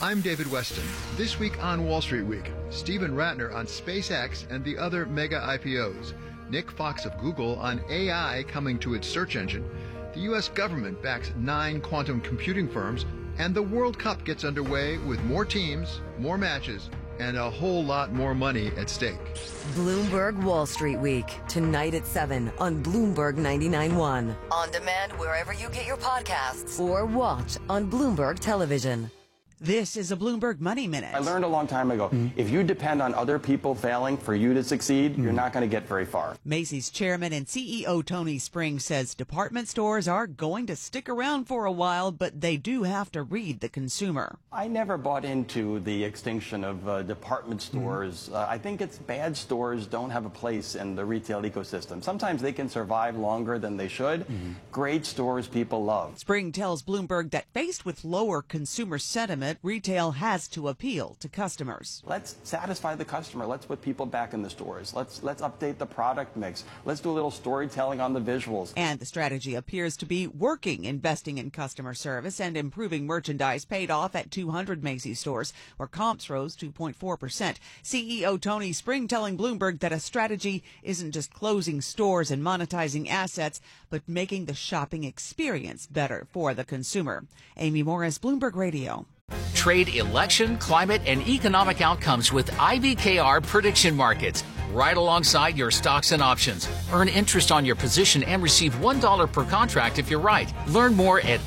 I'm David Weston. This week on Wall Street Week, Stephen Ratner on SpaceX and the other mega IPOs, Nick Fox of Google on AI coming to its search engine, the U.S. government backs 9 quantum computing firms, and the World Cup gets underway with more teams, more matches, and a whole lot more money at stake. Bloomberg Wall Street Week, tonight at 7 on Bloomberg 99.1. On demand wherever you get your podcasts or watch on Bloomberg Television. This is a Bloomberg Money Minute. I learned a long time ago, if you depend on other people failing for you to succeed, you're not going to get very far. Macy's chairman and CEO Tony Spring says department stores are going to stick around for a while, but they do have to read the consumer. I never bought into the extinction of department stores. I think it's bad stores don't have a place in the retail ecosystem. Sometimes they can survive longer than they should. Great stores people love. Spring tells Bloomberg that faced with lower consumer sentiment, retail has to appeal to customers. Let's satisfy the customer. Let's put people back in the stores. Let's update the product mix. Let's do a little storytelling on the visuals. And the strategy appears to be working. Investing in customer service and improving merchandise paid off at 200 Macy's stores, where comps rose 2.4%. CEO Tony Spring telling Bloomberg that a strategy isn't just closing stores and monetizing assets, but making the shopping experience better for the consumer. Amy Morris, Bloomberg Radio. Trade election, climate, and economic outcomes with IBKR prediction markets. Right alongside your stocks and options. Earn interest on your position and receive $1 per contract if you're right. Learn more at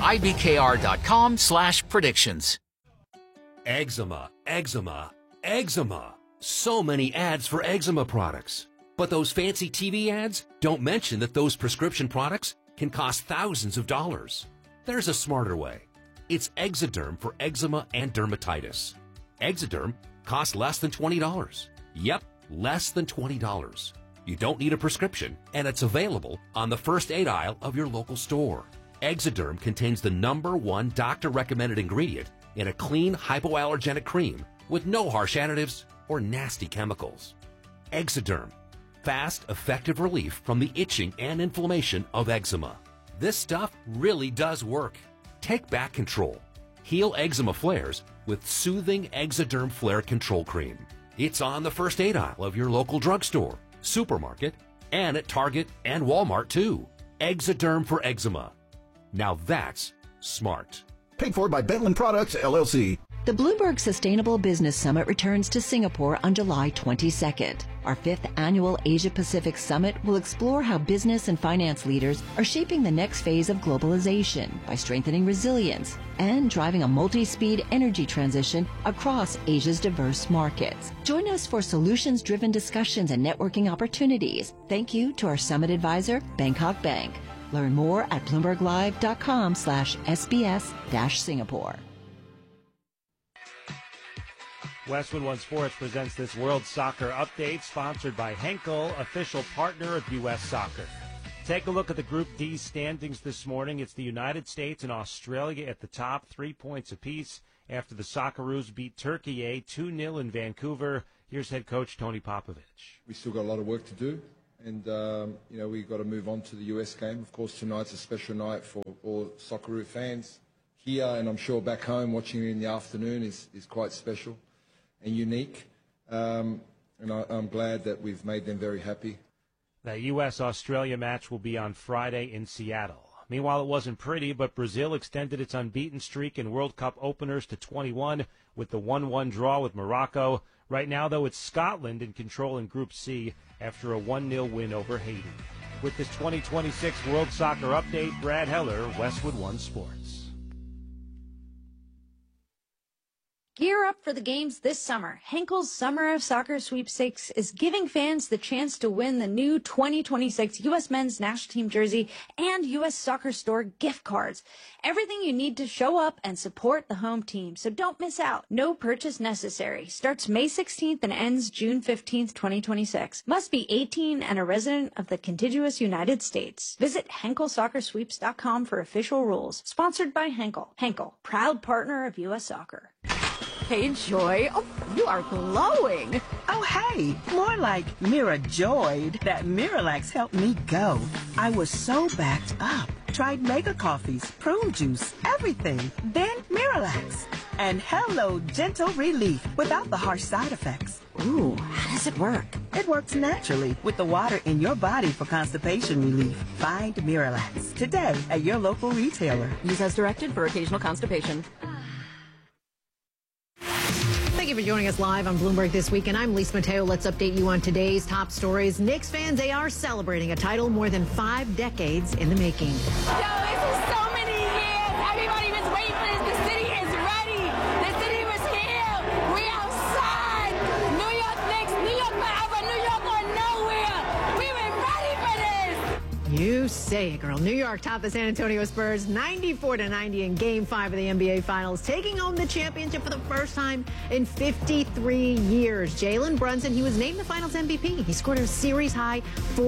ibkr.com/predictions. Eczema, eczema, eczema. So many ads for eczema products. But those fancy TV ads don't mention that those prescription products can cost thousands of dollars. There's a smarter way. It's Exoderm for eczema and dermatitis. Exoderm costs less than $20. Yep, less than $20. You don't need a prescription, and it's available on the first aid aisle of your local store. Exoderm contains the #1 doctor-recommended ingredient in a clean, hypoallergenic cream with no harsh additives or nasty chemicals. Exoderm, fast, effective relief from the itching and inflammation of eczema. This stuff really does work. Take back control. Heal eczema flares with soothing Exoderm Flare Control Cream. It's on the first aid aisle of your local drugstore, supermarket, and at Target and Walmart too. Exoderm for eczema. Now that's smart. Paid for by Bentland Products, LLC. The Bloomberg Sustainable Business Summit returns to Singapore on July 22nd. Our 5th annual Asia-Pacific Summit will explore how business and finance leaders are shaping the next phase of globalization by strengthening resilience and driving a multi-speed energy transition across Asia's diverse markets. Join us for solutions-driven discussions and networking opportunities. Thank you to our summit advisor, Bangkok Bank. Learn more at bloomberglive.com/SBS-Singapore. Westwood One Sports presents this World Soccer Update, sponsored by Henkel, official partner of U.S. Soccer. Take a look at the Group D standings this morning. It's the United States and Australia at the top, 3 points apiece, after the Socceroos beat Turkey 2-0 in Vancouver. Here's head coach Tony Popovich. We still got a lot of work to do, and we've got to move on to the U.S. game. Of course, tonight's a special night for all Socceroo fans here, and I'm sure back home watching it in the afternoon is quite special and unique, and I'm glad that we've made them very happy. The U.S.-Australia match will be on Friday in Seattle. Meanwhile, it wasn't pretty, but Brazil extended its unbeaten streak in World Cup openers to 21 with the 1-1 draw with Morocco. Right now, though, it's Scotland in control in Group C after a 1-0 win over Haiti. With this 2026 World Soccer Update, Brad Heller, Westwood One Sports. Gear up for the games this summer. Henkel's Summer of Soccer Sweepstakes is giving fans the chance to win the new 2026 U.S. Men's National Team jersey and U.S. Soccer Store gift cards. Everything you need to show up and support the home team, so don't miss out. No purchase necessary. Starts May 16th and ends June 15th, 2026. Must be 18 and a resident of the contiguous United States. Visit HenkelSoccerSweeps.com for official rules. Sponsored by Henkel. Henkel, proud partner of U.S. Soccer. Hey, Joy. Oh, you are glowing. Oh, hey. More like Mirajoyed. That Miralax helped me go. I was so backed up. Tried mega coffees, prune juice, everything. Then Miralax. And hello, gentle relief without the harsh side effects. Ooh, how does it work? It works naturally with the water in your body for constipation relief. Find Miralax today at your local retailer. Use as directed for occasional constipation. Thank you for joining us live on Bloomberg This Week, and I'm Lisa Mateo. Let's update you on today's top stories. Knicks fans, they are celebrating a title more than 5 decades in the making. Yo, this is so many years. Everybody was waiting for this. The city is ready. The city was here. We outside. New York Knicks, New York forever, New York or nowhere. We've been ready for this. You say it, girl. New York topped the San Antonio Spurs 94-90 in Game 5 of the NBA Finals, taking home the championship for the first time in 53 years. Jalen Brunson, he was named the Finals MVP. He scored a series-high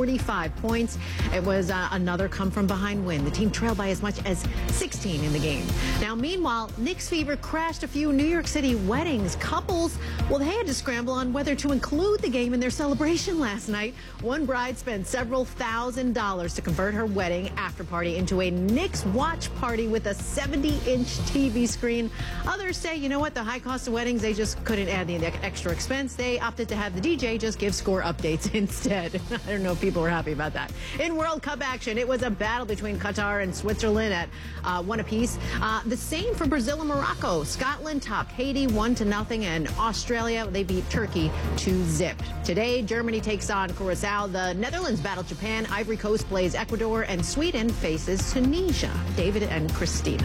45 points. It was another come-from-behind win. The team trailed by as much as 16 in the game. Now, meanwhile, Knicks fever crashed a few New York City weddings. Couples, well, they had to scramble on whether to include the game in their celebration last night. One bride spent several $1,000s to convert her wedding after party into a Knicks watch party with a 70-inch TV screen. Others say, you know what, the high cost of weddings, they just couldn't add the extra expense. They opted to have the DJ just give score updates instead. I don't know if people were happy about that. In World Cup action, it was a battle between Qatar and Switzerland at 1 apiece. The same for Brazil and Morocco. Scotland topped Haiti 1-0, and Australia, they beat Turkey 2-0. Today, Germany takes on Curacao. The Netherlands battle Japan. Ivory Coast plays Ecuador, and Sweden faces Tunisia. David and Christina.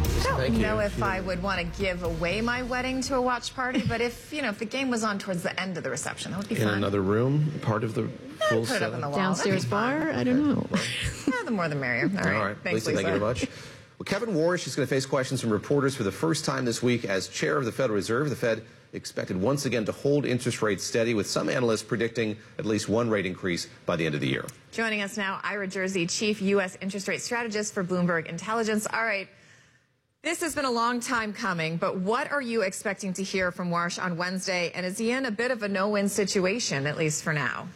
I don't know if I would want to give away my wedding to a watch party, but if the game was on towards the end of the reception, that would be fun. In another room, part of the full put it up on the wall. Downstairs bar? I don't know. Yeah, the more the merrier. All right. Thanks, Lisa. Thank you very much. Well, Kevin Warsh is going to face questions from reporters for the first time this week as chair of the Federal Reserve. The Fed expected once again to hold interest rates steady, with some analysts predicting at least one rate increase by the end of the year. Joining us now, Ira Jersey, chief U.S. interest rate strategist for Bloomberg Intelligence. All right. This has been a long time coming, but what are you expecting to hear from Warsh on Wednesday? And is he in a bit of a no-win situation, at least for now?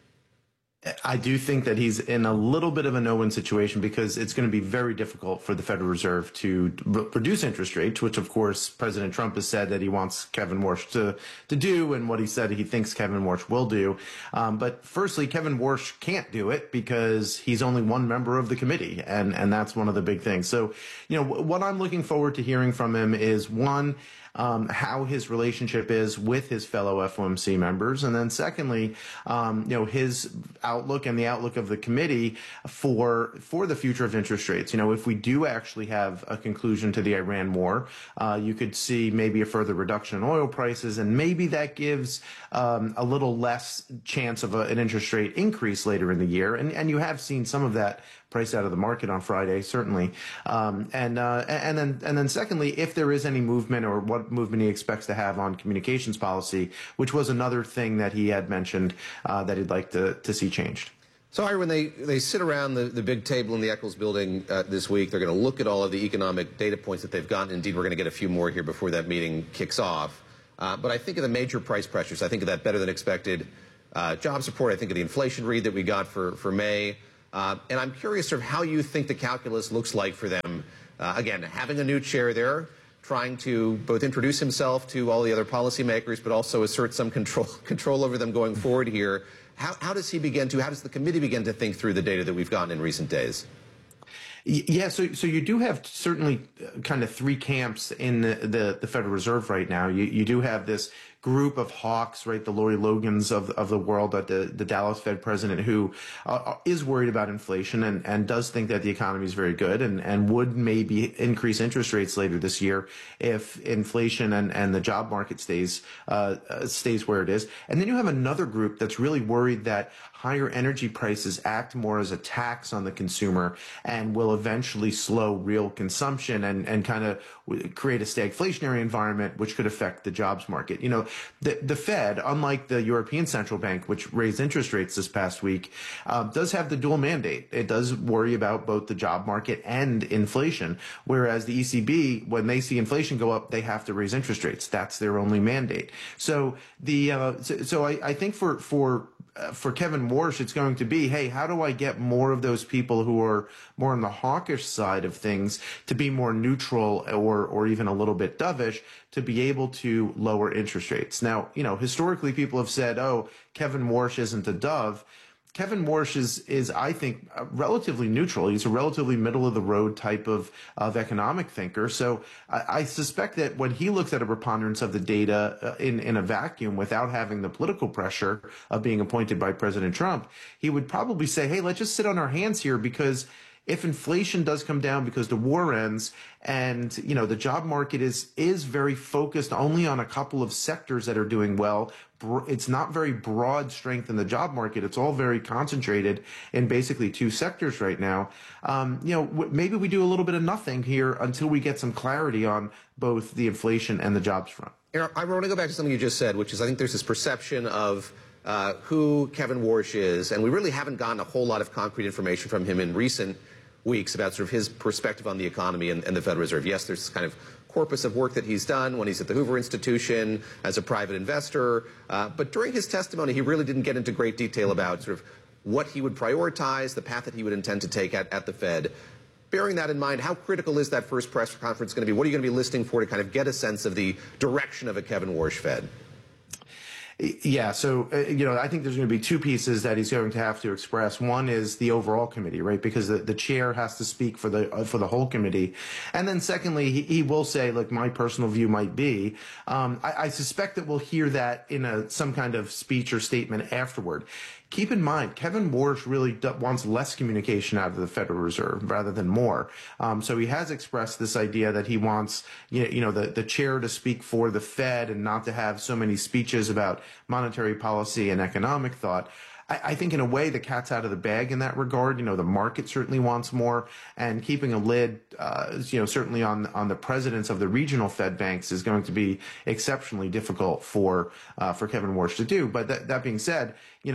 I do think that he's in a little bit of a no-win situation because it's going to be very difficult for the Federal Reserve to reduce interest rates, which, of course, President Trump has said that he wants Kevin Warsh to do, and what he said he thinks Kevin Warsh will do. But firstly, Kevin Warsh can't do it because he's only one member of the committee, and that's one of the big things. So, what I'm looking forward to hearing from him is, one, how his relationship is with his fellow FOMC members, and then secondly, his outlook and the outlook of the committee for the future of interest rates. If we do actually have a conclusion to the Iran war, you could see maybe a further reduction in oil prices, and maybe that gives a little less chance of an interest rate increase later in the year, and you have seen some of that priced out of the market on Friday, certainly. And then secondly, if there is any movement or what movement he expects to have on communications policy, which was another thing that he had mentioned that he'd like to see changed. So, Ira, when they sit around the big table in the Eccles building this week, they're going to look at all of the economic data points that they've gotten. Indeed, we're going to get a few more here before that meeting kicks off. But I think of the major price pressures. I think of that better than expected jobs report. I think of the inflation read that we got for May. And I'm curious sort of how you think the calculus looks like for them. Again, having a new chair there, trying to both introduce himself to all the other policymakers, but also assert some control over them going forward here. How does the committee begin to think through the data that we've gotten in recent days? Yeah, so you do have certainly kind of three camps in the Federal Reserve right now. You do have this group of hawks, right, the Lori Logans of the world, the Dallas Fed president, who is worried about inflation and does think that the economy is very good and would maybe increase interest rates later this year if inflation and the job market stays where it is. And then you have another group that's really worried that higher energy prices act more as a tax on the consumer and will eventually slow real consumption and kind of create a stagflationary environment, which could affect the jobs market. The Fed, unlike the European Central Bank, which raised interest rates this past week, does have the dual mandate. It does worry about both the job market and inflation, whereas the ECB, when they see inflation go up, they have to raise interest rates. That's their only mandate. So I think for for Kevin Warsh, it's going to be, hey, how do I get more of those people who are more on the hawkish side of things to be more neutral or even a little bit dovish to be able to lower interest rates? Now, historically people have said, oh, Kevin Warsh isn't a dove. Kevin Warsh is, I think, relatively neutral. He's a relatively middle-of-the-road type of economic thinker. So I suspect that when he looks at a preponderance of the data in a vacuum without having the political pressure of being appointed by President Trump, he would probably say, hey, let's just sit on our hands here, because if inflation does come down because the war ends and, the job market is very focused only on a couple of sectors that are doing well, it's not very broad strength in the job market. It's all very concentrated in basically two sectors right now. Maybe we do a little bit of nothing here until we get some clarity on both the inflation and the jobs front. I want to go back to something you just said, which is I think there's this perception of who Kevin Warsh is, and we really haven't gotten a whole lot of concrete information from him in recent weeks about sort of his perspective on the economy and the Federal Reserve. Yes, there's kind of corpus of work that he's done when he's at the Hoover Institution as a private investor, but during his testimony, he really didn't get into great detail about sort of what he would prioritize, the path that he would intend to take at the Fed. Bearing that in mind, how critical is that first press conference going to be? What are you going to be listening for to kind of get a sense of the direction of a Kevin Warsh Fed? Yeah, so, I think there's going to be two pieces that he's going to have to express. One is the overall committee, right? Because the chair has to speak for the whole committee. And then secondly, he will say, look, my personal view might be, I suspect that we'll hear that in some kind of speech or statement afterward. Keep in mind, Kevin Warsh really wants less communication out of the Federal Reserve rather than more. So he has expressed this idea that he wants, the chair to speak for the Fed and not to have so many speeches about monetary policy and economic thought. I think in a way the cat's out of the bag in that regard. The market certainly wants more, and keeping a lid, certainly on the presidents of the regional Fed banks is going to be exceptionally difficult for Kevin Warsh to do. But that being said,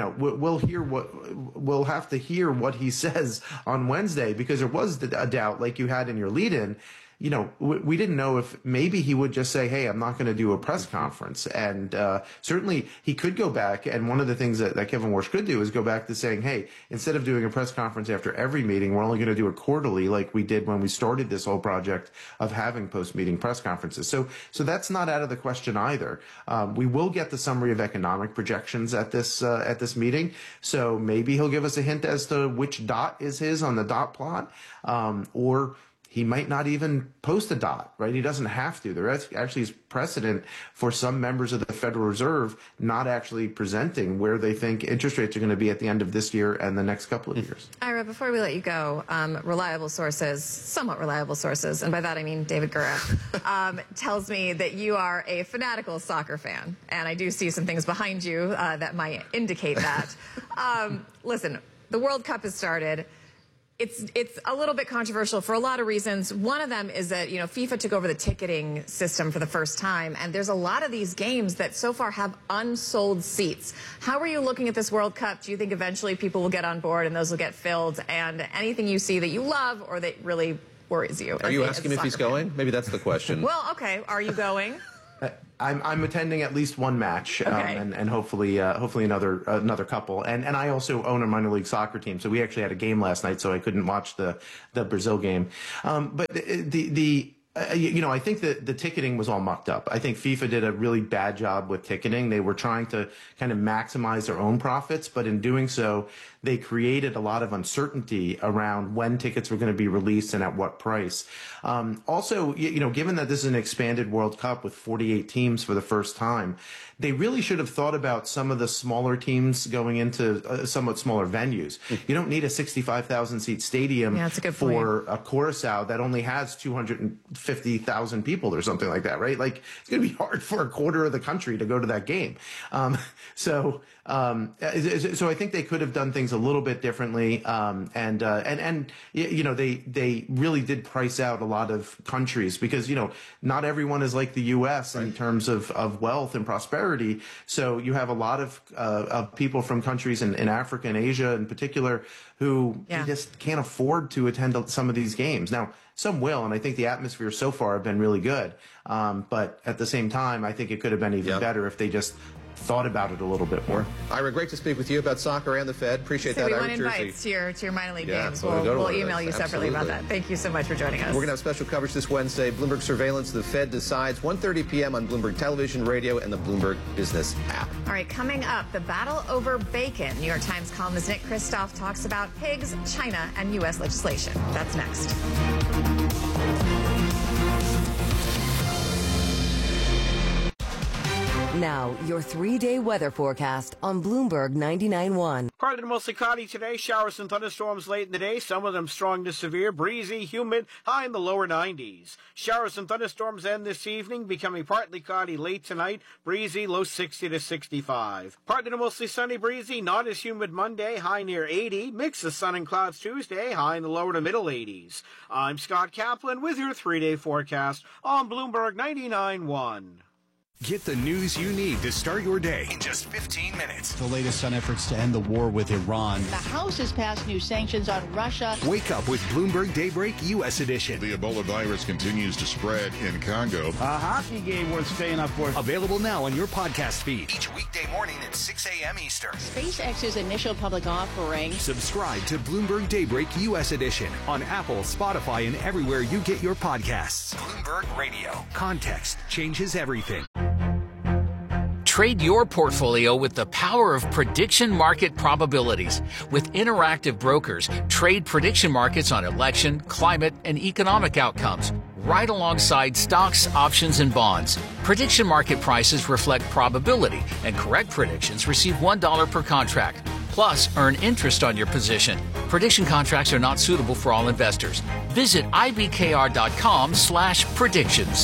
we'll have to hear what he says on Wednesday, because there was a doubt, like you had in your lead-in. We didn't know if maybe he would just say, hey, I'm not going to do a press conference. And certainly he could go back. And one of the things that Kevin Warsh could do is go back to saying, hey, instead of doing a press conference after every meeting, we're only going to do it quarterly, like we did when we started this whole project of having post-meeting press conferences. So that's not out of the question either. We will get the summary of economic projections at this meeting. So maybe he'll give us a hint as to which dot is his on the dot plot, or he might not even post a dot, right? He doesn't have to. There actually is precedent for some members of the Federal Reserve not actually presenting where they think interest rates are going to be at the end of this year and the next couple of years. Ira, before we let you go, reliable sources, somewhat reliable sources, and by that I mean David Gura, tells me that you are a fanatical soccer fan. And I do see some things behind you that might indicate that. Listen, the World Cup has started. It's a little bit controversial for a lot of reasons. One of them is that, FIFA took over the ticketing system for the first time, and there's a lot of these games that so far have unsold seats. How are you looking at this World Cup? Do you think eventually people will get on board and those will get filled? And anything you see that you love or that really worries you? Are you asking if he's going? Maybe that's the question. Well, okay. Are you going? I'm attending at least one match, okay. and hopefully another couple. And I also own a minor league soccer team, so we actually had a game last night, so I couldn't watch the Brazil game. But I think that the ticketing was all mucked up. I think FIFA did a really bad job with ticketing. They were trying to kind of maximize their own profits, but in doing so, they created a lot of uncertainty around when tickets were going to be released and at what price. Also, given that this is an expanded World Cup with 48 teams for the first time, they really should have thought about some of the smaller teams going into somewhat smaller venues. You don't need a 65,000 seat stadium for a Curaçao that only has 250,000 people or something like that, right? Like, it's going to be hard for a quarter of the country to go to that game. So I think they could have done things a little bit differently. They really did price out a lot of countries because, not everyone is like the U.S. in terms of wealth and prosperity. So you have a lot of people from countries in Africa and Asia in particular who just can't afford to attend some of these games. Now, some will, and I think the atmosphere so far have been really good. But at the same time, I think it could have been even better if they just thought about it a little bit more. Ira, great to speak with you about soccer and the Fed. Appreciate that, we Ira want Jersey. invites to your minor league games. We'll We'll email you separately about that. Thank you so much for joining us. We're going to have special coverage this Wednesday. Bloomberg Surveillance, the Fed decides, 1:30 p.m. on Bloomberg Television, Radio, and the Bloomberg Business app. All right, coming up, the battle over bacon. New York Times columnist Nick Kristof talks about pigs, China, and U.S. legislation. That's next. Now, your 3-day weather forecast on Bloomberg 99.1. Partly to mostly cloudy today. Showers and thunderstorms late in the day. Some of them strong to severe. Breezy, humid, high in the lower 90s. Showers and thunderstorms end this evening, becoming partly cloudy late tonight. Breezy, low 60 to 65. Partly to mostly sunny, breezy, not as humid Monday, high near 80. Mix of sun and clouds Tuesday, high in the lower to middle 80s. I'm Scott Kaplan with your 3-day forecast on Bloomberg 99.1. Get the news you need to start your day in just 15 minutes. The latest on efforts to end the war with Iran. The House has passed new sanctions on Russia. Wake up with Bloomberg Daybreak U.S. edition. The Ebola virus continues to spread in Congo. A hockey game worth staying up for. Available now on your podcast feed. Each weekday morning at 6 a.m. Eastern. SpaceX's initial public offering. Subscribe to Bloomberg Daybreak U.S. edition on Apple, Spotify, and everywhere you get your podcasts. Bloomberg Radio. Context changes everything. Trade your portfolio with the power of prediction market probabilities. With Interactive Brokers, trade prediction markets on election, climate, and economic outcomes, right alongside stocks, options, and bonds. Prediction market prices reflect probability, and correct predictions receive $1 per contract. Plus, earn interest on your position. Prediction contracts are not suitable for all investors. Visit ibkr.com/predictions.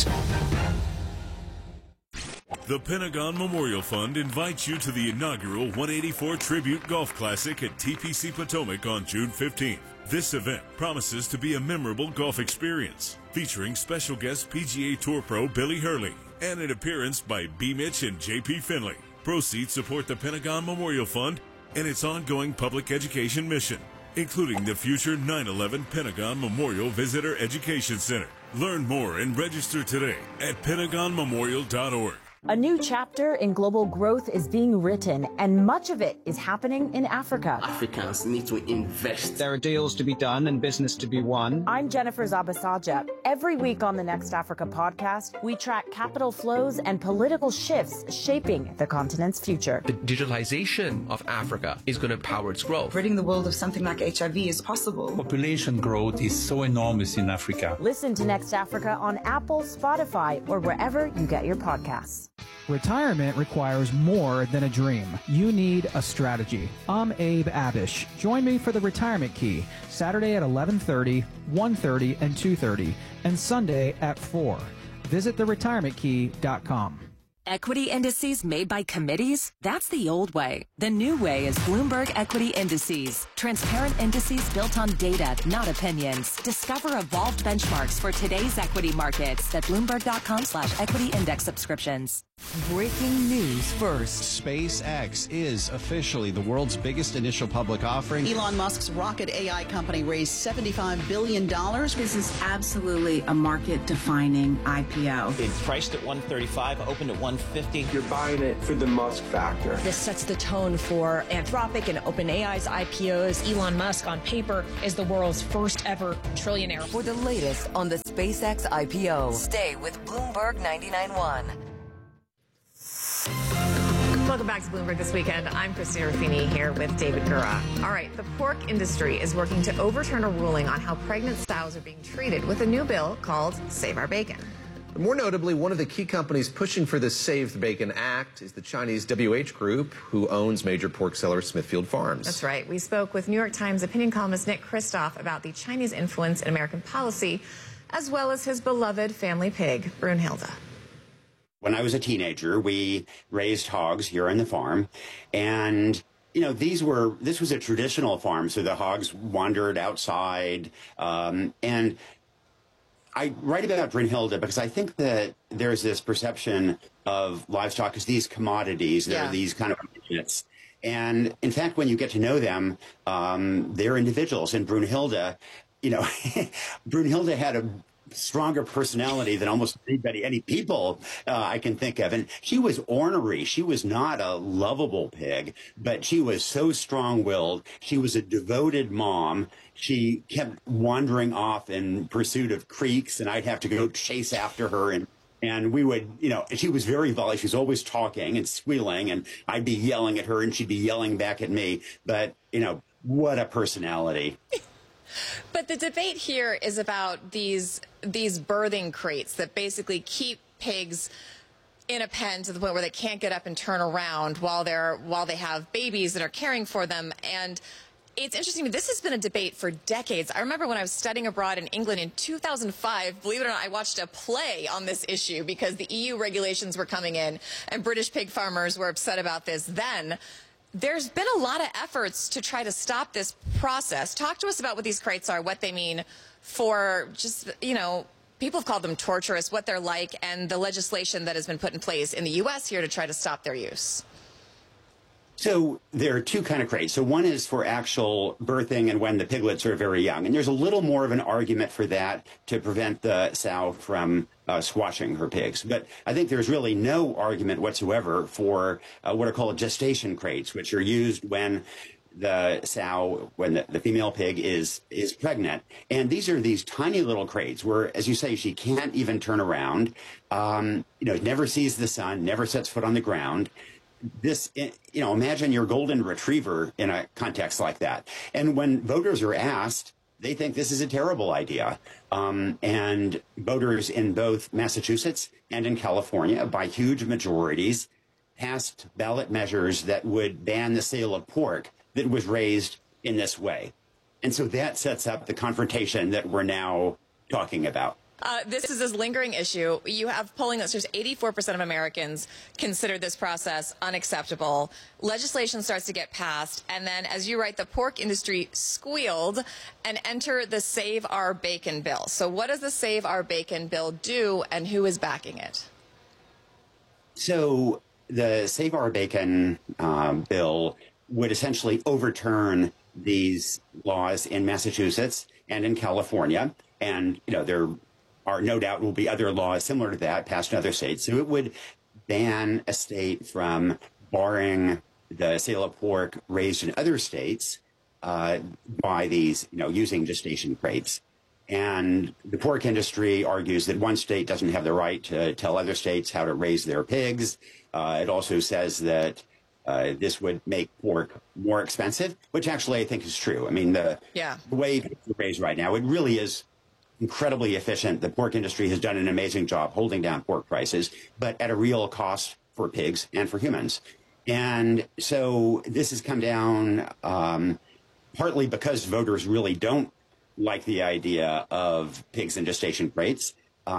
The Pentagon Memorial Fund invites you to the inaugural 184 Tribute Golf Classic at TPC Potomac on June 15th. This event promises to be a memorable golf experience, featuring special guest PGA Tour pro Billy Hurley and an appearance by B. Mitch and J.P. Finley. Proceeds support the Pentagon Memorial Fund and its ongoing public education mission, including the future 9/11 Pentagon Memorial Visitor Education Center. Learn more and register today at PentagonMemorial.org. A new chapter in global growth is being written, and much of it is happening in Africa. Africans need to invest. There are deals to be done and business to be won. I'm Jennifer Zabasaja. Every week on the Next Africa podcast, we track capital flows and political shifts shaping the continent's future. The digitalization of Africa is going to power its growth. Ridding the world of something like HIV is possible. Population growth is so enormous in Africa. Listen to Next Africa on Apple, Spotify, or wherever you get your podcasts. Retirement requires more than a dream. You need a strategy. I'm Abe Abish. Join me for the Retirement Key, Saturday at 11:30, 1:30, and 2:30, and Sunday at 4. Visit theretirementkey.com. Equity indices made by committees? That's the old way. The new way is Bloomberg Equity Indices. Transparent indices built on data, not opinions. Discover evolved benchmarks for today's equity markets at Bloomberg.com/equity index subscriptions. Breaking news first. SpaceX is officially the world's biggest initial public offering. Elon Musk's rocket AI company raised $75 billion. This is absolutely a market-defining IPO. It's priced at $135, opened at $150. You're buying it for the Musk factor. This sets the tone for Anthropic and OpenAI's IPOs. Elon Musk, on paper, is the world's first ever trillionaire. For the latest on the SpaceX IPO, stay with Bloomberg 99.1. Welcome back to Bloomberg This Weekend. I'm Christina Ruffini here with David Gura. All right, the pork industry is working to overturn a ruling on how pregnant sows are being treated with a new bill called Save Our Bacon. More notably, one of the key companies pushing for the Save the Bacon Act is the Chinese WH Group, who owns major pork seller Smithfield Farms. That's right. We spoke with New York Times opinion columnist Nick Kristof about the Chinese influence in American policy, as well as his beloved family pig, Brunhilde. When I was a teenager, we raised hogs here on the farm, and you know, this was a traditional farm, so the hogs wandered outside, and I write about Brunhilde because I think that there's this perception of livestock as these commodities. They're these kind of units. And in fact, when you get to know them, they're individuals. And Brunhilde, you know, Brunhilde had a stronger personality than almost any people I can think of. And she was ornery. She was not a lovable pig, but she was so strong-willed. She was a devoted mom. She kept wandering off in pursuit of creeks, and I'd have to go chase after her. And we would, she was very volatile. She was always talking and squealing, and I'd be yelling at her, and she'd be yelling back at me. But, what a personality. But the debate here is about these birthing crates that basically keep pigs in a pen to the point where they can't get up and turn around while they have babies that are caring for them. And it's interesting. This has been a debate for decades. I remember when I was studying abroad in England in 2005, believe it or not, I watched a play on this issue because the EU regulations were coming in and British pig farmers were upset about this then. There's been a lot of efforts to try to stop this process. Talk to us about what these crates are, what they mean for just, people have called them torturous, what they're like, and the legislation that has been put in place in the U.S. here to try to stop their use. So there are two kind of crates. So one is for actual birthing and when the piglets are very young. And there's a little more of an argument for that to prevent the sow from squashing her pigs. But I think there's really no argument whatsoever for what are called gestation crates, which are used when the sow, when the female pig is pregnant. And these are these tiny little crates where, as you say, she can't even turn around, never sees the sun, never sets foot on the ground. This, imagine your golden retriever in a context like that. And when voters are asked, they think this is a terrible idea. And voters in both Massachusetts and in California, by huge majorities, passed ballot measures that would ban the sale of pork that was raised in this way. And so that sets up the confrontation that we're now talking about. This is this lingering issue. You have polling that shows 84% of Americans consider this process unacceptable. Legislation starts to get passed, and then, as you write, the pork industry squealed and enter the Save Our Bacon bill. So what does the Save Our Bacon bill do, and who is backing it? So the Save Our Bacon bill would essentially overturn these laws in Massachusetts and in California. And, there are no doubt will be other laws similar to that passed in other states. So it would ban a state from barring the sale of pork raised in other states by these, using gestation crates. And the pork industry argues that one state doesn't have the right to tell other states how to raise their pigs. It also says that this would make pork more expensive, which actually I think is true. I mean, the way pigs are raised right now, it really is incredibly efficient. The pork industry has done an amazing job holding down pork prices, but at a real cost for pigs and for humans. And so this has come down partly because voters really don't like the idea of pigs in gestation crates.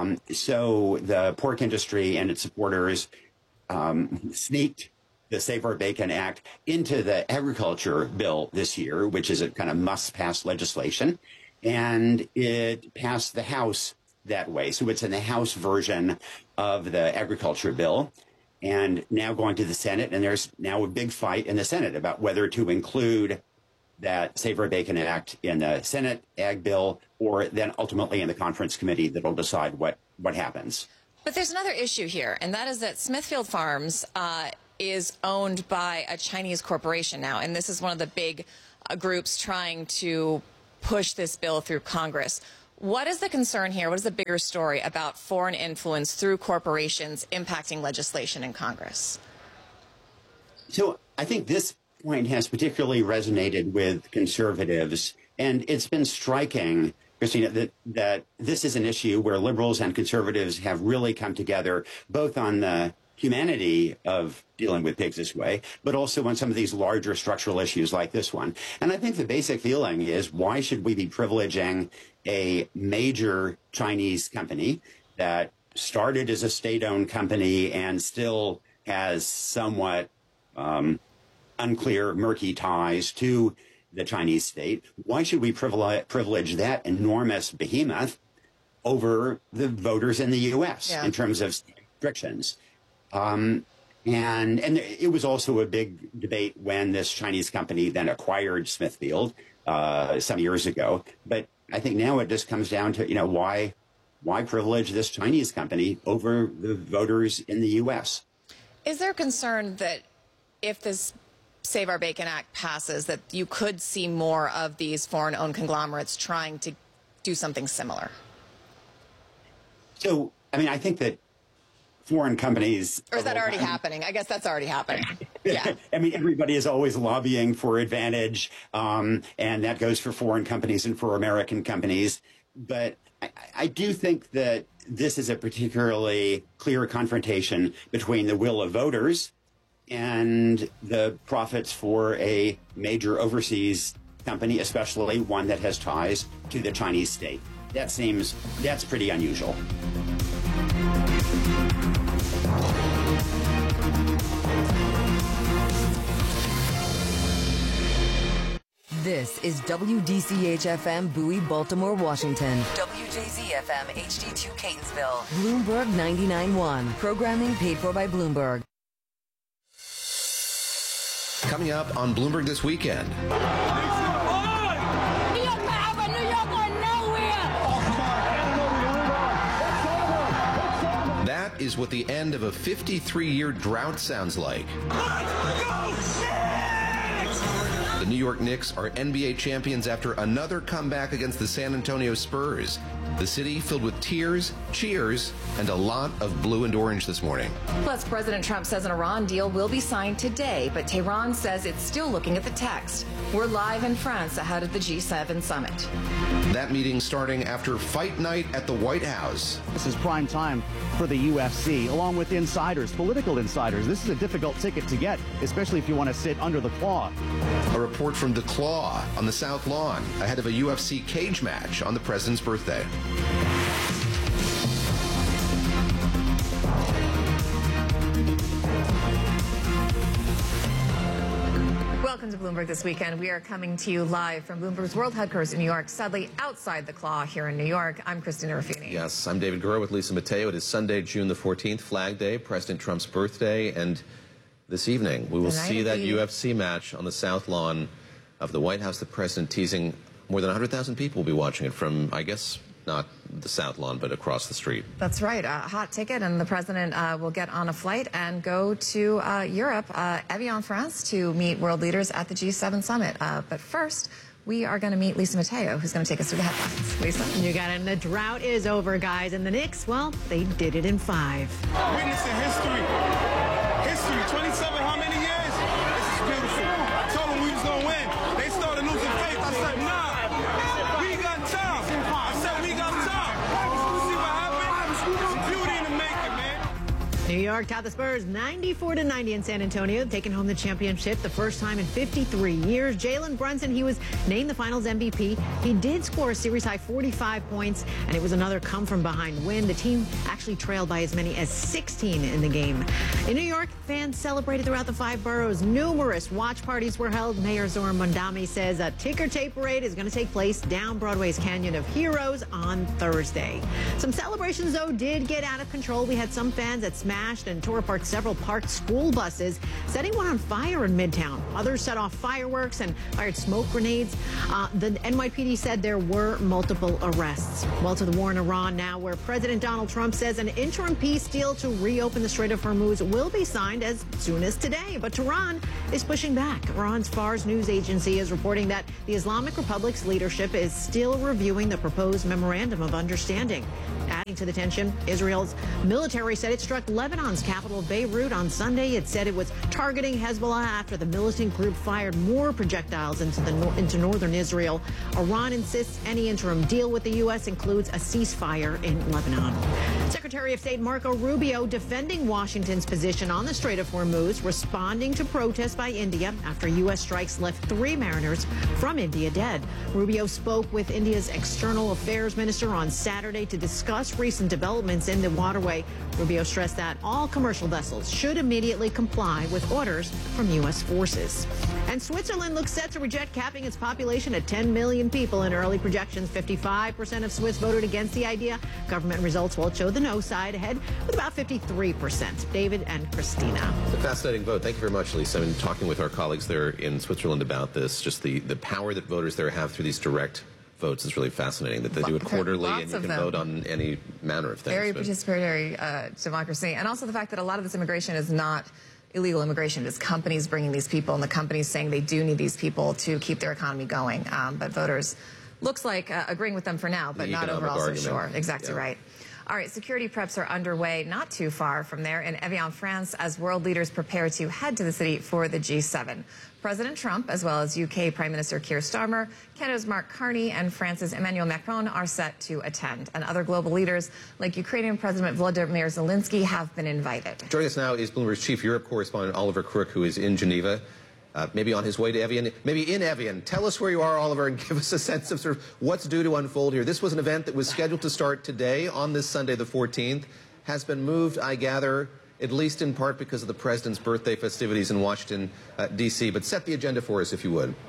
So the pork industry and its supporters sneaked the Save Our Bacon Act into the agriculture bill this year, which is a kind of must-pass legislation. And it passed the House that way. So it's in the House version of the agriculture bill and now going to the Senate. And there's now a big fight in the Senate about whether to include that Save Our Bacon Act in the Senate ag bill or then ultimately in the conference committee that'll decide what happens. But there's another issue here, and that is that Smithfield Farms is owned by a Chinese corporation now. And this is one of the big groups trying to push this bill through Congress. What is the concern here? What is the bigger story about foreign influence through corporations impacting legislation in Congress? So I think this point has particularly resonated with conservatives, and it's been striking, Christina, that this is an issue where liberals and conservatives have really come together, both on the humanity of dealing with pigs this way, but also on some of these larger structural issues like this one. And I think the basic feeling is, why should we be privileging a major Chinese company that started as a state-owned company and still has somewhat unclear, murky ties to the Chinese state? Why should we privilege that enormous behemoth over the voters in the U.S. in terms of restrictions? And it was also a big debate when this Chinese company then acquired Smithfield some years ago. But I think now it just comes down to, why why privilege this Chinese company over the voters in the U.S.? Is there concern that if this Save Our Bacon Act passes, that you could see more of these foreign-owned conglomerates trying to do something similar? So, I mean, I think that foreign companies... Or is that already happening? I guess that's already happening. Yeah. I mean, everybody is always lobbying for advantage, and that goes for foreign companies and for American companies. But I do think that this is a particularly clear confrontation between the will of voters and the profits for a major overseas company, especially one that has ties to the Chinese state. That's pretty unusual. This is WDCH-FM Bowie, Baltimore, Washington. WJZ-FM HD2 Catonsville. Bloomberg 99.1. Programming paid for by Bloomberg. Coming up on Bloomberg this weekend. That is what the end of a 53-year drought sounds like. The New York Knicks are NBA champions after another comeback against the San Antonio Spurs. The city filled with tears, cheers, and a lot of blue and orange this morning. Plus, President Trump says an Iran deal will be signed today, but Tehran says it's still looking at the text. We're live in France ahead of the G7 summit. That meeting starting after fight night at the White House. This is prime time for the UFC, along with insiders, political insiders. This is a difficult ticket to get, especially if you want to sit under the claw. A report from The Claw on the South Lawn ahead of a UFC cage match on the president's birthday. Welcome to Bloomberg This Weekend. We are coming to you live from Bloomberg's World Headquarters in New York, sadly outside the Claw here in New York. I'm Christina Ruffini. Yes, I'm David Gura with Lisa Mateo. It is Sunday, June the 14th, Flag Day, President Trump's birthday, and this evening we will see that UFC match on the South Lawn of the White House. The president teasing more than 100,000 people will be watching it from, I guess, not the South Lawn, but across the street. That's right. A hot ticket, and the president will get on a flight and go to Europe, Evian, France, to meet world leaders at the G7 summit. But first, we are going to meet Lisa Mateo, who's going to take us through the headlines. Lisa? You got it. And the drought is over, guys. And the Knicks, well, they did it in 5. Witnessing history. History. 27, how many years? This is beautiful. I told them we was going to win. They started losing faith. I said, nah. We got time. I said, we got time. See what happened? It's beauty in the making, man. New York topped the Spurs 94-90 in San Antonio, taking home the championship the first time in 53 years. Jalen Brunson, he was named the Finals MVP. He did score a series-high 45 points, and it was another come-from-behind win. The team actually trailed by as many as 16 in the game. In New York, fans celebrated throughout the 5 boroughs. Numerous watch parties were held. Mayor Zoran Mondami says a ticker tape parade is going to take place down Broadway's Canyon of Heroes on Thursday. Some celebrations, though, did get out of control. We had some fans that smashed and tore apart several parked school buses, setting one on fire in Midtown. Others set off fireworks and fired smoke grenades. The NYPD said there were multiple arrests. Well, to the war in Iran now, where President Donald Trump says an interim peace deal to reopen the Strait of Hormuz will be signed as soon as today. But Tehran is pushing back. Iran's Fars news agency is reporting that the Islamic Republic's leadership is still reviewing the proposed memorandum of understanding. Adding to the tension, Israel's military said it struck Lebanon's capital, Beirut, on Sunday. It said it was targeting Hezbollah after the militant group fired more projectiles into northern Israel. Iran insists any interim deal with the U.S. includes a ceasefire in Lebanon. Secretary of State Marco Rubio defending Washington's position on the Strait of Hormuz, responding to protests by India after U.S. strikes left 3 mariners from India dead. Rubio spoke with India's External Affairs Minister on Saturday to discuss recent developments in the waterway. Rubio stressed that all commercial vessels should immediately comply with orders from U.S. forces. And Switzerland looks set to reject capping its population at 10 million people in early projections. 55% of Swiss voted against the idea. Government results will show the no side ahead with about 53%. David and Christina. It's a fascinating vote. Thank you very much, Lisa. I've been talking with our colleagues there in Switzerland about this, just the power that voters there have through these direct votes is really fascinating, that they do it quarterly and you can vote on any manner of things. Very participatory democracy. And also the fact that a lot of this immigration is not illegal immigration. It's companies bringing these people, and the companies saying they do need these people to keep their economy going. But voters, looks like agreeing with them for now, but not overall so sure. Exactly right. All right, security preps are underway not too far from there in Evian, France, as world leaders prepare to head to the city for the G7. President Trump, as well as UK Prime Minister Keir Starmer, Canada's Mark Carney, and France's Emmanuel Macron are set to attend. And other global leaders, like Ukrainian President Volodymyr Zelensky, have been invited. Joining us now is Bloomberg's chief Europe correspondent, Oliver Crook, who is in Geneva. Maybe on his way to Evian, maybe in Evian. Tell us where you are, Oliver, and give us a sense of sort of what's due to unfold here. This was an event that was scheduled to start today on this Sunday, the 14th, has been moved, I gather, at least in part because of the president's birthday festivities in Washington, D.C. But set the agenda for us, if you would.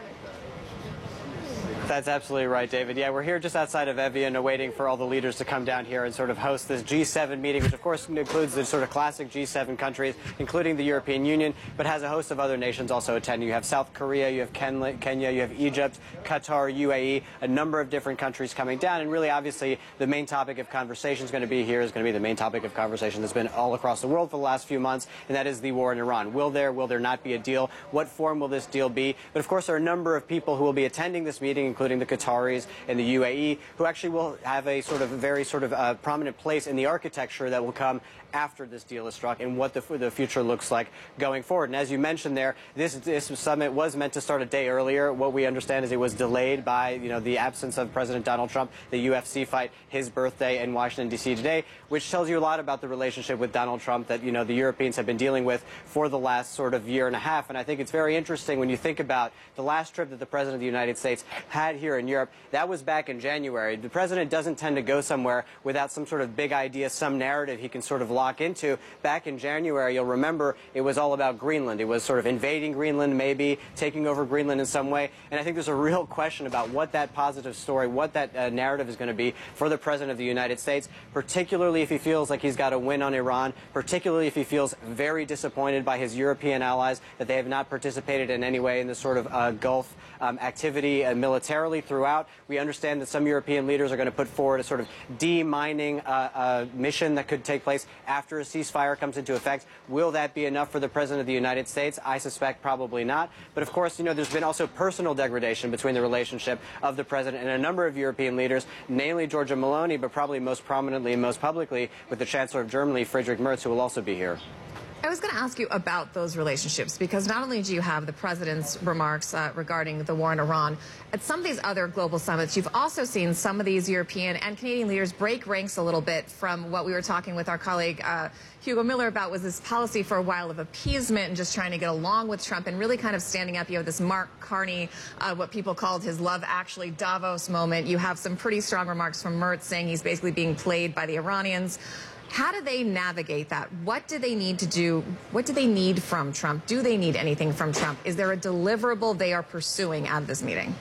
That's absolutely right, David. Yeah, we're here just outside of Evian, waiting for all the leaders to come down here and sort of host this G7 meeting, which of course includes the sort of classic G7 countries, including the European Union, but has a host of other nations also attending. You have South Korea, you have Kenya, you have Egypt, Qatar, UAE, a number of different countries coming down. And really, obviously, the main topic of conversation is going to be here, is going to be the main topic of conversation that's been all across the world for the last few months, and that is the war in Iran. Will there not be a deal? What form will this deal be? But of course, there are a number of people who will be attending this meeting, including the Qataris and the UAE, who actually will have a sort of very prominent place in the architecture that will come after this deal is struck and what the future looks like going forward. And as you mentioned there, this summit was meant to start a day earlier. What we understand is it was delayed by the absence of President Donald Trump, the UFC fight, his birthday in Washington, D.C. today, which tells you a lot about the relationship with Donald Trump that the Europeans have been dealing with for the last sort of year and a half. And I think it's very interesting when you think about the last trip that the President of the United States had here in Europe. That was back in January. The President doesn't tend to go somewhere without some sort of big idea, some narrative he can sort of lock into. Back in January, you'll remember, it was all about Greenland. It was sort of invading Greenland, maybe taking over Greenland in some way. And I think there's a real question about what that positive story, what that narrative is going to be for the President of the United States, particularly if he feels like he's got a win on Iran, particularly if he feels very disappointed by his European allies that they have not participated in any way in this sort of Gulf activity militarily throughout. We understand that some European leaders are going to put forward a sort of demining mission that could take place after a ceasefire comes into effect. Will that be enough for the President of the United States? I suspect probably not. But of course, there's been also personal degradation between the relationship of the President and a number of European leaders, namely Giorgia Meloni, but probably most prominently and most publicly with the Chancellor of Germany, Friedrich Merz, who will also be here. I was going to ask you about those relationships, because not only do you have the president's remarks regarding the war in Iran, at some of these other global summits, you've also seen some of these European and Canadian leaders break ranks a little bit from what we were talking with our colleague Hugo Miller about, was this policy for a while of appeasement and just trying to get along with Trump and really kind of standing up. You have this Mark Carney, what people called his Love Actually Davos moment. You have some pretty strong remarks from Merz saying he's basically being played by the Iranians. How do they navigate that? What do they need to do? What do they need from Trump? Do they need anything from Trump? Is there a deliverable they are pursuing out of this meeting?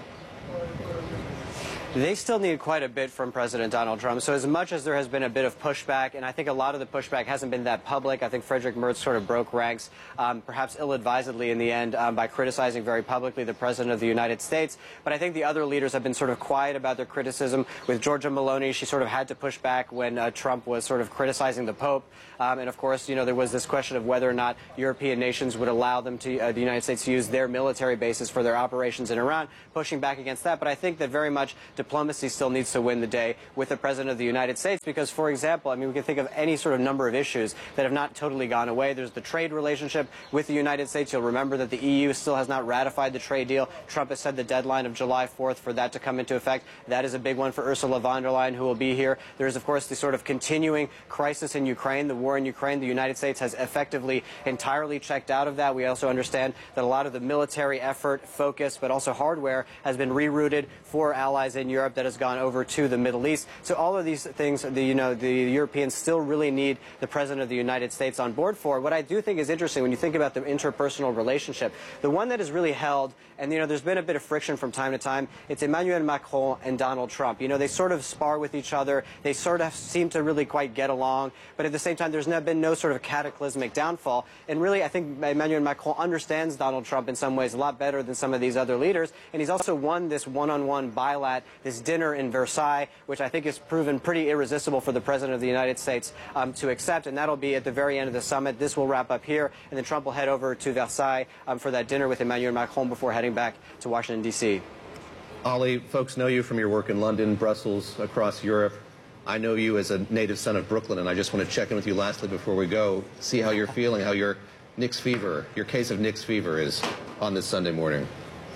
They still need quite a bit from President Donald Trump. So as much as there has been a bit of pushback, and I think a lot of the pushback hasn't been that public, I think Friedrich Merz sort of broke ranks, perhaps ill-advisedly in the end, by criticizing very publicly the President of the United States. But I think the other leaders have been sort of quiet about their criticism. With Giorgia Meloni, she sort of had to push back when Trump was sort of criticizing the Pope. And of course, there was this question of whether or not European nations would allow them to, the United States to use their military bases for their operations in Iran, pushing back against that. But I think that very much diplomacy still needs to win the day with the President of the United States, because, for example, we can think of any sort of number of issues that have not totally gone away. There's the trade relationship with the United States. You'll remember that the EU still has not ratified the trade deal. Trump has set the deadline of July 4th for that to come into effect. That is a big one for Ursula von der Leyen, who will be here. There's, of course, the sort of continuing crisis in Ukraine, the war in Ukraine. The United States has effectively entirely checked out of that. We also understand that a lot of the military effort, focus, but also hardware has been rerouted for allies in Europe that has gone over to the Middle East. So all of these things, the Europeans still really need the President of the United States on board for. What I do think is interesting when you think about the interpersonal relationship, the one that is really held, and there's been a bit of friction from time to time, it's Emmanuel Macron and Donald Trump. They sort of spar with each other. They sort of seem to really quite get along, but at the same time, there's been no sort of cataclysmic downfall. And really, I think Emmanuel Macron understands Donald Trump in some ways a lot better than some of these other leaders, and he's also won this one-on-one bilat, this dinner in Versailles, which I think has proven pretty irresistible for the President of the United States to accept, and that'll be at the very end of the summit. This will wrap up here, and then Trump will head over to Versailles for that dinner with Emmanuel Macron before heading back to Washington, D.C. Ali, folks know you from your work in London, Brussels, across Europe. I know you as a native son of Brooklyn, and I just want to check in with you lastly before we go, see how you're feeling, how your Knicks fever, your case of Knicks fever is on this Sunday morning.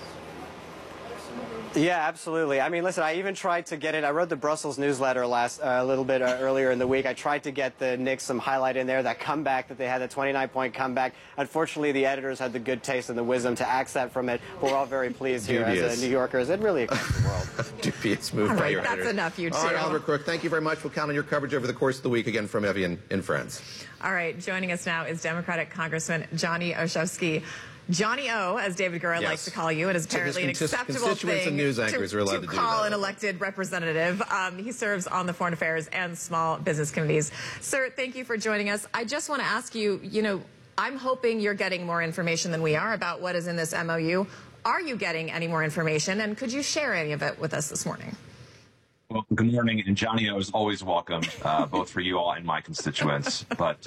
Yeah, absolutely. I mean, listen, I even tried to get it. I wrote the Brussels newsletter a little bit earlier in the week. I tried to get the Knicks some highlight in there, that comeback that they had, the 29-point comeback. Unfortunately, the editors had the good taste and the wisdom to axe that from it. But we're all very pleased here as New Yorkers. It really across the world. Dubious move by your editors. That's enough, you two. All right, Oliver Crook, thank you very much. We'll count on your coverage over the course of the week again from Evian in France. All right, joining us now is Democratic Congressman Johnny Oshowski. Johnny O, as David Gura likes to call you, it is apparently an acceptable thing to call an elected representative. He serves on the Foreign Affairs and Small Business Committees. Sir, thank you for joining us. I just want to ask you, I'm hoping you're getting more information than we are about what is in this MOU. Are you getting any more information, and could you share any of it with us this morning? Well, good morning, and Johnny O is always welcome, both for you all and my constituents. But,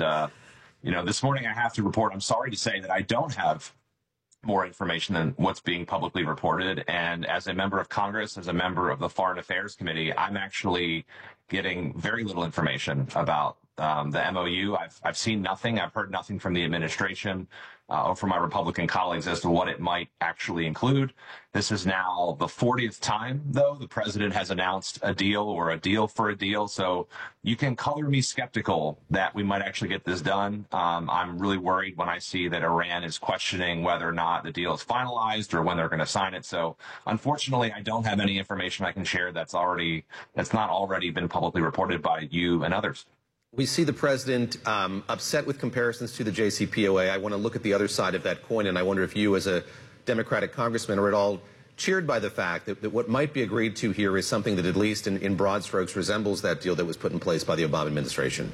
this morning I have to report, I'm sorry to say that I don't have more information than what's being publicly reported. And as a member of Congress, as a member of the Foreign Affairs Committee, I'm actually getting very little information about the MOU. I've seen nothing. I've heard nothing from the administration or from my Republican colleagues as to what it might actually include. This is now the 40th time, though, the president has announced a deal or a deal for a deal. So you can color me skeptical that we might actually get this done. I'm really worried when I see that Iran is questioning whether or not the deal is finalized or when they're going to sign it. So unfortunately, I don't have any information I can share that's not already been publicly reported by you and others. We see the president upset with comparisons to the JCPOA. I want to look at the other side of that coin, and I wonder if you, as a Democratic congressman, are at all cheered by the fact that what might be agreed to here is something that, at least in broad strokes, resembles that deal that was put in place by the Obama administration.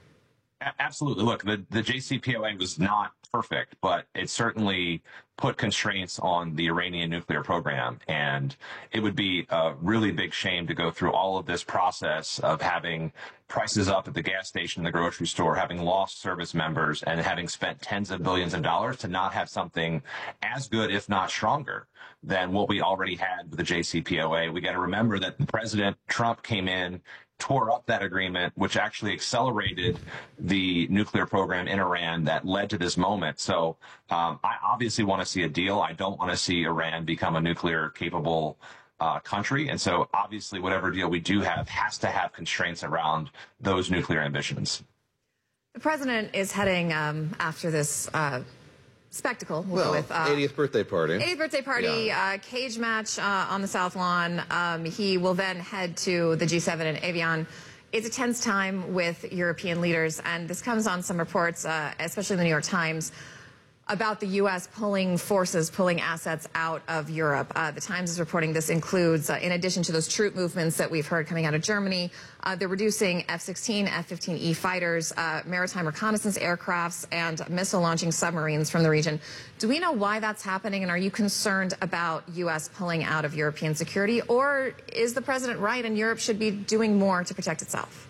Absolutely. Look, the JCPOA was not perfect, but it certainly put constraints on the Iranian nuclear program. And it would be a really big shame to go through all of this process of having prices up at the gas station, the grocery store, having lost service members, and having spent tens of billions of dollars to not have something as good, if not stronger, than what we already had with the JCPOA. We got to remember that President Trump came in, tore up that agreement, which actually accelerated the nuclear program in Iran that led to this moment. So I obviously want to see a deal. I don't want to see Iran become a nuclear capable country. And so obviously whatever deal we do have has to have constraints around those nuclear ambitions. The president is heading after this spectacle. Well, with 80th birthday party. 80th birthday party, cage match on the South Lawn. He will then head to the G7 in Evian. It's a tense time with European leaders, and this comes on some reports, especially in the New York Times, about the U.S. pulling assets out of Europe. The Times is reporting this includes, in addition to those troop movements that we've heard coming out of Germany, they're reducing F-16, F-15E fighters, maritime reconnaissance aircrafts, and missile-launching submarines from the region. Do we know why that's happening, and are you concerned about U.S. pulling out of European security, or is the president right and Europe should be doing more to protect itself?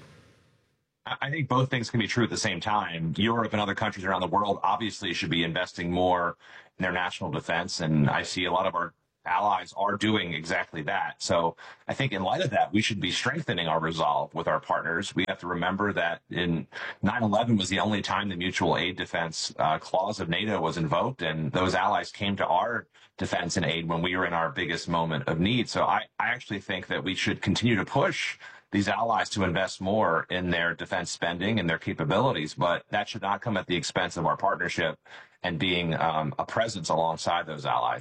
I think both things can be true at the same time. Europe and other countries around the world obviously should be investing more in their national defense, and I see a lot of our allies are doing exactly that. So I think in light of that, we should be strengthening our resolve with our partners. We have to remember that in 9/11 was the only time the mutual aid defense clause of NATO was invoked, and those allies came to our defense and aid when we were in our biggest moment of need. So I actually think that we should continue to push these allies to invest more in their defense spending and their capabilities, but that should not come at the expense of our partnership and being a presence alongside those allies.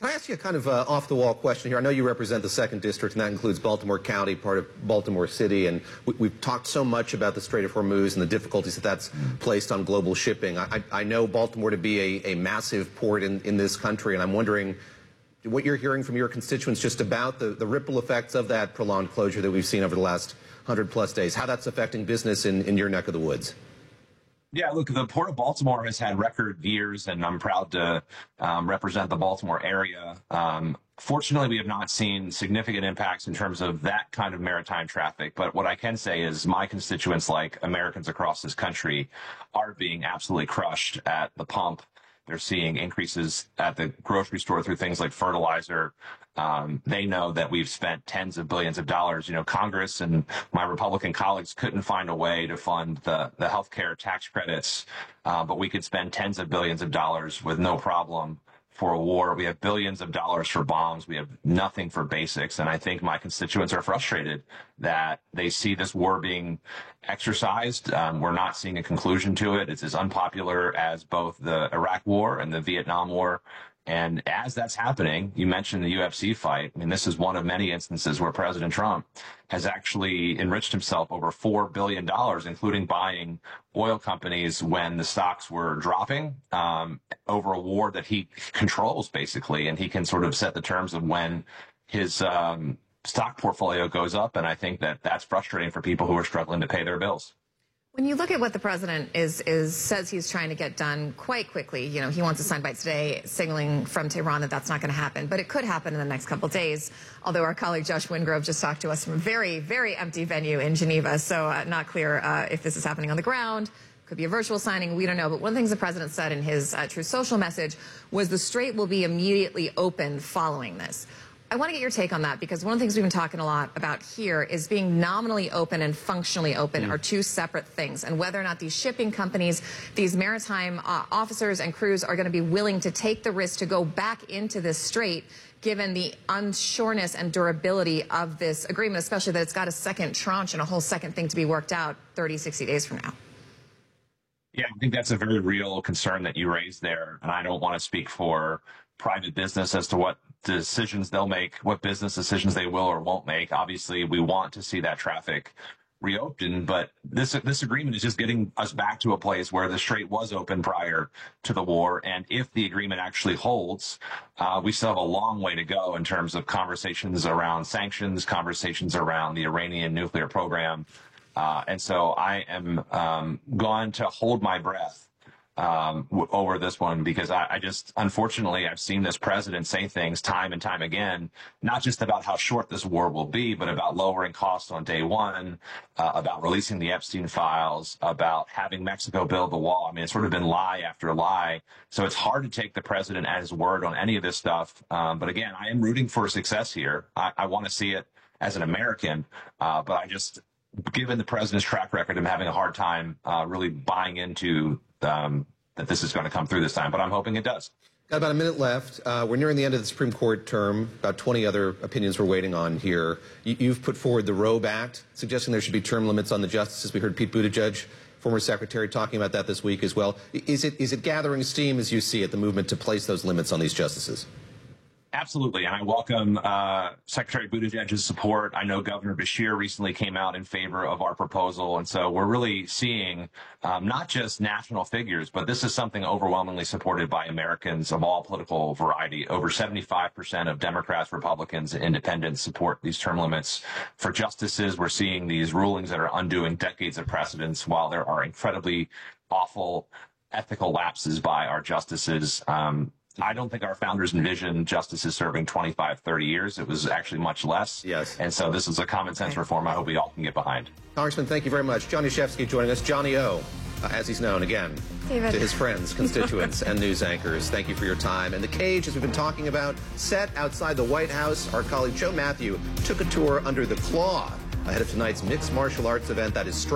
Can I ask you a kind of off-the-wall question here? I know you represent the 2nd District, and that includes Baltimore County, part of Baltimore City, and we've talked so much about the Strait of Hormuz and the difficulties that that's placed on global shipping. I know Baltimore to be a massive port in this country, and I'm wondering what you're hearing from your constituents just about the ripple effects of that prolonged closure that we've seen over the last 100-plus days, how that's affecting business in your neck of the woods. Yeah, look, the Port of Baltimore has had record years, and I'm proud to represent the Baltimore area. Fortunately, we have not seen significant impacts in terms of that kind of maritime traffic. But what I can say is my constituents, like Americans across this country, are being absolutely crushed at the pump. They're seeing increases at the grocery store through things like fertilizer. They know that we've spent tens of billions of dollars. You know, Congress and my Republican colleagues couldn't find a way to fund the healthcare tax credits, but we could spend tens of billions of dollars with no problem for a war. We have billions of dollars for bombs. We have nothing for basics. And I think my constituents are frustrated that they see this war being exercised. We're not seeing a conclusion to it. It's as unpopular as both the Iraq War and the Vietnam War. And as that's happening, you mentioned the UFC fight. I mean, this is one of many instances where President Trump has actually enriched himself over $4 billion, including buying oil companies when the stocks were dropping, over a war that he controls, basically. And he can sort of set the terms of when his stock portfolio goes up. And I think that that's frustrating for people who are struggling to pay their bills. When you look at what the president says he's trying to get done quite quickly, you know, he wants to sign bites today, signaling from Tehran that that's not going to happen, but it could happen in the next couple of days. Although our colleague Josh Wingrove just talked to us from a very, very empty venue in Geneva, so not clear if this is happening on the ground. Could be a virtual signing. We don't know. But one of the things the president said in his Truth Social message was the strait will be immediately opened following this. I want to get your take on that, because one of the things we've been talking a lot about here is being nominally open and functionally open are two separate things, and whether or not these shipping companies, these maritime officers and crews are going to be willing to take the risk to go back into this strait, given the unsureness and durability of this agreement, especially that it's got a second tranche and a whole second thing to be worked out 30, 60 days from now. Yeah, I think that's a very real concern that you raised there, and I don't want to speak for private business as to what decisions they'll make, what business decisions they will or won't make. Obviously, we want to see that traffic reopened, but this agreement is just getting us back to a place where the strait was open prior to the war. And if the agreement actually holds, we still have a long way to go in terms of conversations around sanctions, conversations around the Iranian nuclear program. And so I am going to hold my breath over this one, because I just, unfortunately, I've seen this president say things time and time again, not just about how short this war will be, but about lowering costs on day one, about releasing the Epstein files, about having Mexico build the wall. I mean, it's sort of been lie after lie. So it's hard to take the president at his word on any of this stuff. But again, I am rooting for success here. I want to see it as an American, but I just, given the president's track record, I'm having a hard time really buying into that this is going to come through this time, but I'm hoping it does. Got about a minute left. We're nearing the end of the Supreme Court term. About 20 other opinions we're waiting on here. You've put forward the Roe Act, suggesting there should be term limits on the justices. We heard Pete Buttigieg, former secretary, talking about that this week as well. Is it gathering steam as you see it, the movement to place those limits on these justices? Absolutely, and I welcome Secretary Buttigieg's support. I know Governor Beshear recently came out in favor of our proposal, and so we're really seeing not just national figures, but this is something overwhelmingly supported by Americans of all political variety. Over 75% of Democrats, Republicans, and independents support these term limits for justices. We're seeing these rulings that are undoing decades of precedents, while there are incredibly awful ethical lapses by our justices. I don't think our founders envisioned justices serving 25, 30 years. It was actually much less. Yes. And so this is a common sense reform I hope we all can get behind. Congressman, thank you very much. John Yashevsky joining us. Johnny O, as he's known again, David, to his friends, constituents, and news anchors. Thank you for your time. And the cage, as we've been talking about, set outside the White House. Our colleague Joe Matthew took a tour under the claw ahead of tonight's mixed martial arts event that is straight